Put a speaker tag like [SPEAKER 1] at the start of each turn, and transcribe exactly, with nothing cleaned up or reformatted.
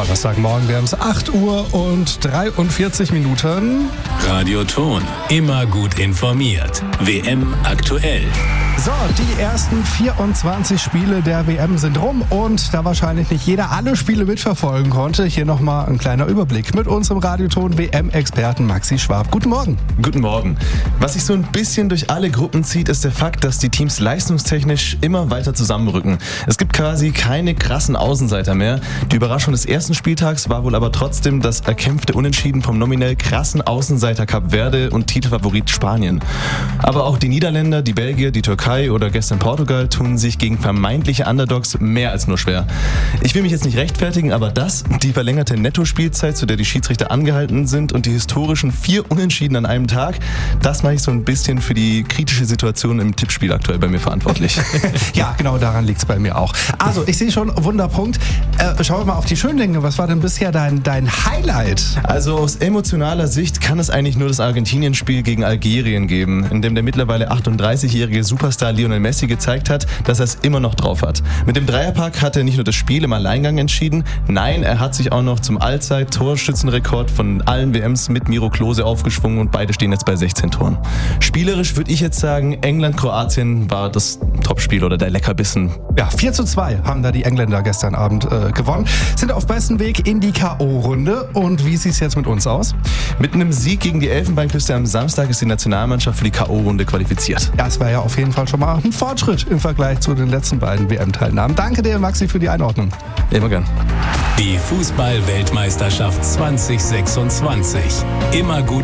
[SPEAKER 1] Donnerstagmorgen, wir haben es acht Uhr und dreiundvierzig Minuten.
[SPEAKER 2] Radio Ton, immer gut informiert. W M aktuell.
[SPEAKER 1] So, die ersten vierundzwanzig Spiele der W M sind rum und da wahrscheinlich nicht jeder alle Spiele mitverfolgen konnte, hier nochmal ein kleiner Überblick mit unserem Radioton W M-Experten Maxi Schwab. Guten Morgen.
[SPEAKER 3] Guten Morgen. Was sich so ein bisschen durch alle Gruppen zieht, ist der Fakt, dass die Teams leistungstechnisch immer weiter zusammenrücken. Es gibt quasi keine krassen Außenseiter mehr. Die Überraschung des ersten Spieltags war wohl aber trotzdem das erkämpfte Unentschieden vom nominell krassen Außenseiter Kap Verde und Titelfavorit Spanien. Aber auch die Niederländer, die Belgier, die Türkei oder gestern Portugal tun sich gegen vermeintliche Underdogs mehr als nur schwer. Ich will mich jetzt nicht rechtfertigen, aber das, die verlängerte Nettospielzeit, zu der die Schiedsrichter angehalten sind und die historischen vier Unentschieden an einem Tag, das mache ich so ein bisschen für die kritische Situation im Tippspiel aktuell bei mir verantwortlich.
[SPEAKER 1] Ja, genau daran liegt es bei mir auch. Also, ich sehe schon, Wunderpunkt. Äh, schauen wir mal auf die Schönlinge. Was war denn bisher dein, dein Highlight?
[SPEAKER 3] Also aus emotionaler Sicht kann es eigentlich nur das Argentinien-Spiel gegen Algerien geben, in dem der mittlerweile achtunddreißigjährige Superstar Lionel Messi gezeigt hat, dass er es immer noch drauf hat. Mit dem Dreierpack hat er nicht nur das Spiel im Alleingang entschieden, nein, er hat sich auch noch zum Allzeit-Torschützenrekord von allen W Ms mit Miro Klose aufgeschwungen und beide stehen jetzt bei sechzehn Toren. Spielerisch würde ich jetzt sagen, England-Kroatien war das Topspiel oder der Leckerbissen.
[SPEAKER 1] Ja, vier zu zwei haben da die Engländer gestern Abend äh, gewonnen, sind auf besten Weg in die K O-Runde. Und wie sieht es jetzt mit uns aus?
[SPEAKER 3] Mit einem Sieg gegen die Elfenbeinküste am Samstag ist die Nationalmannschaft für die K O-Runde qualifiziert.
[SPEAKER 1] Ja, es war ja auf jeden Fall schon mal ein Fortschritt im Vergleich zu den letzten beiden W M-Teilnahmen. Danke dir, Maxi, für die Einordnung.
[SPEAKER 3] Immer gern.
[SPEAKER 2] Die Fußball-Weltmeisterschaft zwanzig sechsundzwanzig. Immer gut